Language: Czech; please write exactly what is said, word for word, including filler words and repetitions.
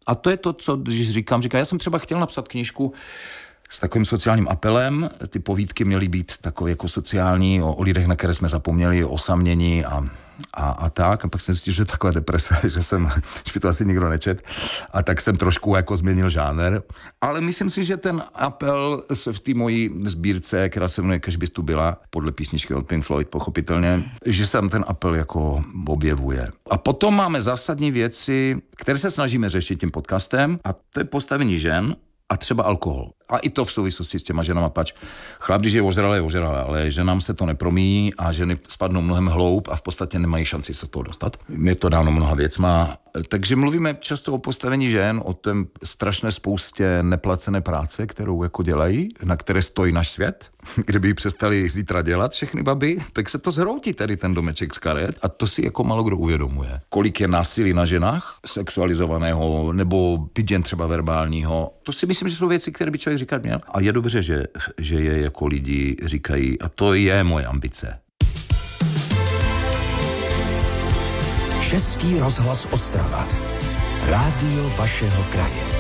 A to je to, co když říkám, říkám, já jsem třeba chtěl napsat knížku s takovým sociálním apelem. Ty povídky měly být takové jako sociální, o, o lidech, na které jsme zapomněli, o osamění a, a, a tak. A pak jsem zjistil, že je taková deprese, že jsem, že by to asi nikdo nečet. A tak jsem trošku jako změnil žánr. Ale myslím si, že ten apel se v té mojí sbírce, která se jmenuje Kéž bys tu byla, podle písničky od Pink Floyd, pochopitelně, že se tam ten apel jako objevuje. A potom máme zásadní věci, které se snažíme řešit tím podcastem, a to je postavení žen a třeba alkohol. A i to v souvislosti s těma ženama, pač chlap, když je ožralý, je ožralý, ale ženám se to nepromíjí a ženy spadnou mnohem hloub a v podstatě nemají šanci se z toho dostat. Je to dáno mnoha věcma. Takže mluvíme často o postavení žen, o tom strašné spoustě neplacené práce, kterou jako dělají, na které stojí náš svět. Kdyby ji přestali zítra dělat všechny baby, tak se to zhroutí tady ten domeček z karet a to si jako málo kdo uvědomuje. Kolik je násilí na ženách, sexualizovaného nebo byť jen třeba verbálního. To si myslím, že jsou věci, které by člověk říkat měl. A je dobře, že, že je jako lidi říkají, a to je moje ambice. Český rozhlas Ostrava. Rádio vašeho kraje.